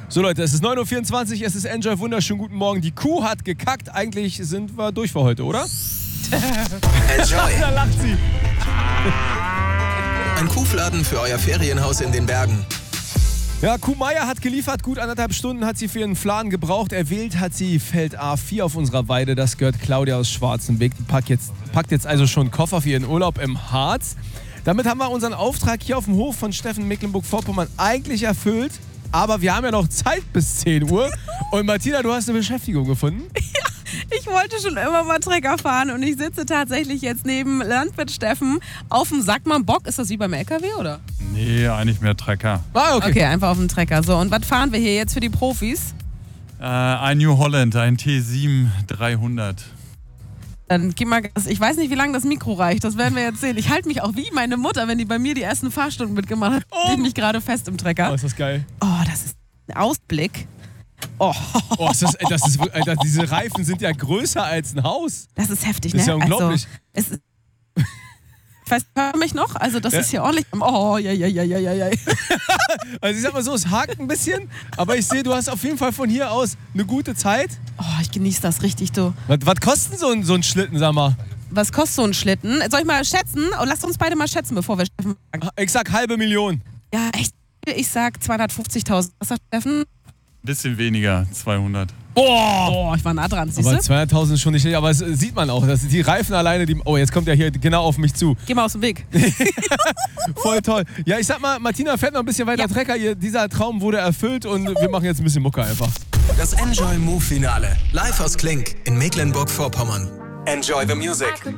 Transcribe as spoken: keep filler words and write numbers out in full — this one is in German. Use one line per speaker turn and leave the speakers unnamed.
So Leute, es ist neun Uhr vierundzwanzig, es ist Enjoy, wunderschönen guten Morgen. Die Kuh hat gekackt, eigentlich sind wir durch für heute, oder?
Enjoy.
Da lacht sie.
Ein Kuhfladen für euer Ferienhaus in den Bergen.
Ja, Kuh Meier hat geliefert, gut anderthalb Stunden hat sie für ihren Fladen gebraucht. Erwählt hat sie Feld A vier auf unserer Weide, das gehört Claudia aus Schwarzenbeck. Die packt jetzt, packt jetzt also schon Koffer für ihren Urlaub im Harz. Damit haben wir unseren Auftrag hier auf dem Hof von Steffen Mecklenburg-Vorpommern eigentlich erfüllt. Aber wir haben ja noch Zeit bis zehn Uhr. Und Martina, du hast eine Beschäftigung gefunden?
Ja, ich wollte schon immer mal Trecker fahren und ich sitze tatsächlich jetzt neben Landwirt Steffen auf dem Sackmann-Bock. Ist das wie beim L K W, oder?
Nee, eigentlich mehr Trecker.
Ah, okay.
Okay, einfach auf dem Trecker. So, und was fahren wir hier jetzt für die Profis?
Äh, ein New Holland, ein T sieben dreihundert.
Dann gib mal Gas. Ich weiß nicht, wie lange das Mikro reicht. Das werden wir jetzt sehen. Ich halte mich auch wie meine Mutter, wenn die bei mir die ersten Fahrstunden mitgemacht hat.
Oh.
Ich mich gerade fest im Trecker.
Oh, ist das geil.
Oh, das ist ein Ausblick. Oh,
Oh, ist das, das ist, Alter, diese Reifen sind ja größer als ein Haus.
das ist heftig,
Das
ne?
ist ja unglaublich.
Also, es ist, ich weiß, hör mich noch? Also das
Ja.
ist hier ordentlich. Oh, ja, ja, ja, ja, ja, ja.
Also ich sag mal so, es hakt ein bisschen, aber ich sehe, du hast auf jeden Fall von hier aus eine gute Zeit.
Oh, ich genieße das richtig, du.
Was, was kostet so ein, so ein Schlitten, sag mal?
Was kostet so ein Schlitten? Soll ich mal schätzen? Oh, lasst uns beide mal schätzen, bevor wir Steffen fragen.
Ich sag halbe Million.
Ja, echt. Ich sag zweihundertfünfzigtausend. Was sagt Steffen?
Bisschen weniger, zweihundert.
Boah!
Oh, ich war nah dran, siehst
Aber
du?
zweihunderttausend ist schon nicht schlecht, aber es sieht man auch, dass die Reifen alleine, die, oh, jetzt kommt er hier genau auf mich zu.
Geh mal aus dem Weg.
Voll toll. Ja, ich sag mal, Martina fährt noch ein bisschen weiter
Ja.
Trecker. Ihr, dieser Traum wurde erfüllt und wir machen jetzt ein bisschen Mucke einfach.
Das Enjoy Move Finale. Live aus Klink in Mecklenburg-Vorpommern. Enjoy the music.